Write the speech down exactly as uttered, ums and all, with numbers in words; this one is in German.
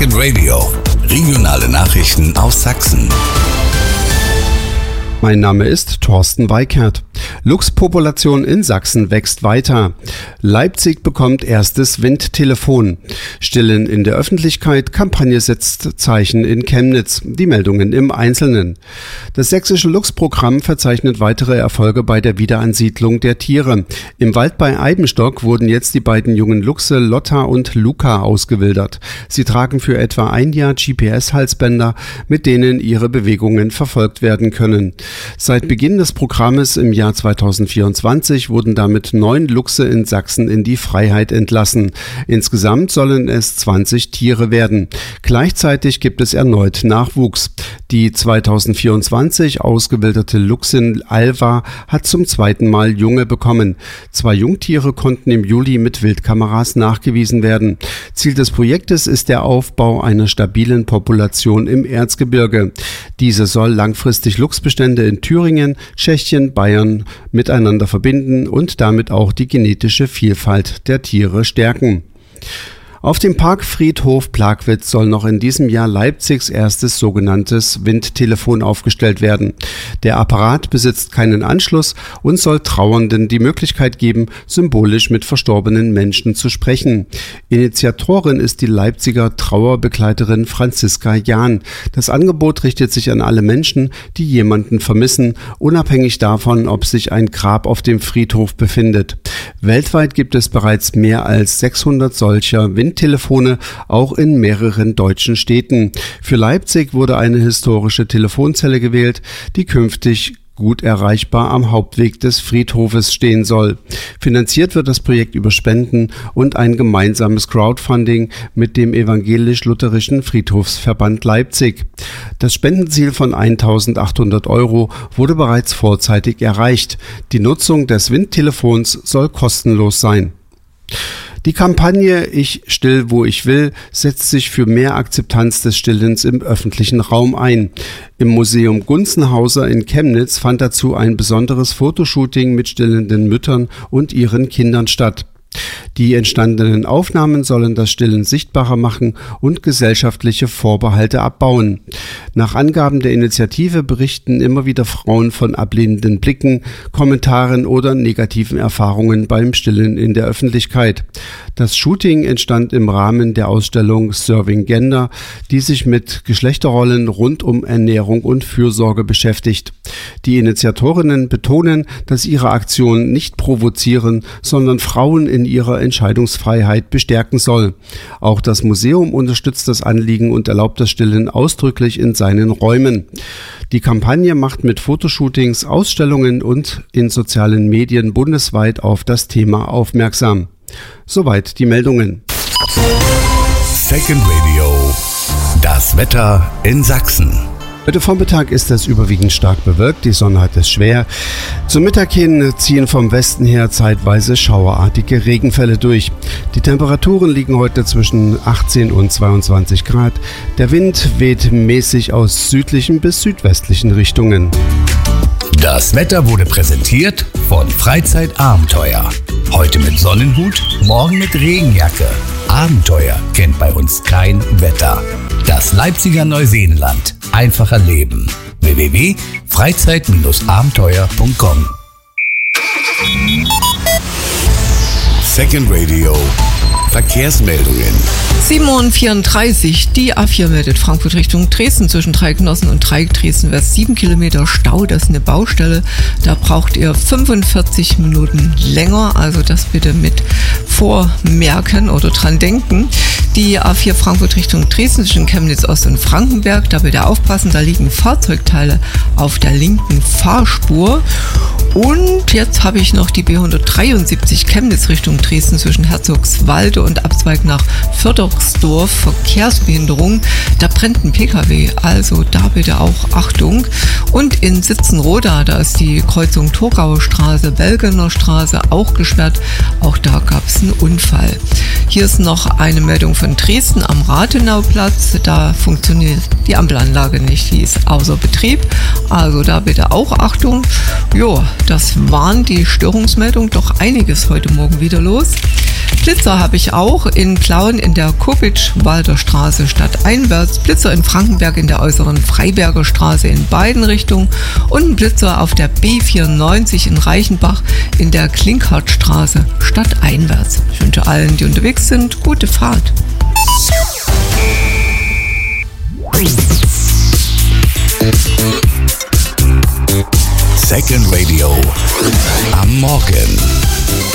Second Radio. Regionale Nachrichten aus Sachsen. Mein Name ist Thorsten Weikert. Luchspopulation in Sachsen wächst weiter. Leipzig bekommt erstes Windtelefon. Stillen in der Öffentlichkeit, Kampagne setzt Zeichen in Chemnitz. Die Meldungen im Einzelnen. Das sächsische Luchsprogramm verzeichnet weitere Erfolge bei der Wiederansiedlung der Tiere. Im Wald bei Eibenstock wurden jetzt die beiden jungen Luchse Lotta und Luca ausgewildert. Sie tragen für etwa ein Jahr G P S-Halsbänder, mit denen ihre Bewegungen verfolgt werden können. Seit Beginn des Programmes im Jahr zweitausendvierundzwanzig wurden damit neun Luchse in Sachsen in die Freiheit entlassen. Insgesamt sollen es zwanzig Tiere werden. Gleichzeitig gibt es erneut Nachwuchs. Die zweitausendvierundzwanzig ausgewilderte Luchsin Alva hat zum zweiten Mal Junge bekommen. Zwei Jungtiere konnten im Juli mit Wildkameras nachgewiesen werden. Ziel des Projektes ist der Aufbau einer stabilen Population im Erzgebirge. Diese soll langfristig Luchsbestände in Thüringen, Tschechien, Bayern miteinander verbinden und damit auch die genetische Vielfalt der Tiere stärken. Auf dem Parkfriedhof Plagwitz soll noch in diesem Jahr Leipzigs erstes sogenanntes Windtelefon aufgestellt werden. Der Apparat besitzt keinen Anschluss und soll Trauernden die Möglichkeit geben, symbolisch mit verstorbenen Menschen zu sprechen. Initiatorin ist die Leipziger Trauerbegleiterin Franziska Jahn. Das Angebot richtet sich an alle Menschen, die jemanden vermissen, unabhängig davon, ob sich ein Grab auf dem Friedhof befindet. Weltweit gibt es bereits mehr als sechshundert solcher Windtelefone. Telefone, auch in mehreren deutschen Städten. Für Leipzig wurde eine historische Telefonzelle gewählt, die künftig gut erreichbar am Hauptweg des Friedhofes stehen soll. Finanziert wird das Projekt über Spenden und ein gemeinsames Crowdfunding mit dem Evangelisch-Lutherischen Friedhofsverband Leipzig. Das Spendenziel von eintausendachthundert Euro wurde bereits vorzeitig erreicht. Die Nutzung des Windtelefons soll kostenlos sein. Die Kampagne Ich still, wo ich will setzt sich für mehr Akzeptanz des Stillens im öffentlichen Raum ein. Im Museum Gunzenhauser in Chemnitz fand dazu ein besonderes Fotoshooting mit stillenden Müttern und ihren Kindern statt. Die entstandenen Aufnahmen sollen das Stillen sichtbarer machen und gesellschaftliche Vorbehalte abbauen. Nach Angaben der Initiative berichten immer wieder Frauen von ablehnenden Blicken, Kommentaren oder negativen Erfahrungen beim Stillen in der Öffentlichkeit. Das Shooting entstand im Rahmen der Ausstellung Serving Gender, die sich mit Geschlechterrollen rund um Ernährung und Fürsorge beschäftigt. Die Initiatorinnen betonen, dass ihre Aktion nicht provozieren, sondern Frauen in ihrer Entscheidungsfreiheit bestärken soll. Auch das Museum unterstützt das Anliegen und erlaubt das Stillen ausdrücklich in seinen Räumen. Die Kampagne macht mit Fotoshootings, Ausstellungen und in sozialen Medien bundesweit auf das Thema aufmerksam. Soweit die Meldungen. Second Radio. Das Wetter in Sachsen. Heute Vormittag ist es überwiegend stark bewölkt, die Sonne hat es schwer. Zum Mittag hin ziehen vom Westen her zeitweise schauerartige Regenfälle durch. Die Temperaturen liegen heute zwischen achtzehn und zweiundzwanzig Grad. Der Wind weht mäßig aus südlichen bis südwestlichen Richtungen. Das Wetter wurde präsentiert von Freizeitabenteuer. Heute mit Sonnenhut, morgen mit Regenjacke. Abenteuer kennt bei uns kein Wetter. Das Leipziger Neuseenland. Einfacher Leben. w w w punkt freizeit abenteuer punkt com. Second Radio. Verkehrsmeldungen. sieben Uhr vierunddreißig. Die A vier meldet Frankfurt Richtung Dresden zwischen Dreigenossen und Dreieck Dresden West. sieben Kilometer Stau, das ist eine Baustelle. Da braucht ihr fünfundvierzig Minuten länger. Also das bitte mit vormerken oder dran denken. Die A vier Frankfurt Richtung Dresden zwischen Chemnitz Ost und Frankenberg. Da bitte aufpassen, da liegen Fahrzeugteile auf der linken Fahrspur. Und jetzt habe ich noch die B hundertdreiundsiebzig Chemnitz Richtung Dresden zwischen Herzogswalde und Abzweig nach Fördersdorf. Verkehrsbehinderung, da brennt ein Pkw, also da bitte auch Achtung. Und in Sitzenroda, da ist die Kreuzung Torgauer Straße, Belgener Straße auch gesperrt. Auch da gab es einen Unfall. Hier ist noch eine Meldung von Dresden am Rathenauplatz. Da funktioniert die Ampelanlage nicht, die ist außer Betrieb. Also da bitte auch Achtung. Jo, das waren die Störungsmeldungen, doch einiges heute Morgen wieder los. Blitzer habe ich auch in Plauen in der Kopitsch-Walder Straße stadteinwärts, Blitzer in Frankenberg in der äußeren Freiberger Straße in beiden Richtungen und ein Blitzer auf der B vierundneunzig in Reichenbach in der Klinkhartstraße stadteinwärts. Ich wünsche allen, die unterwegs sind, gute Fahrt. Second Radio am Morgen.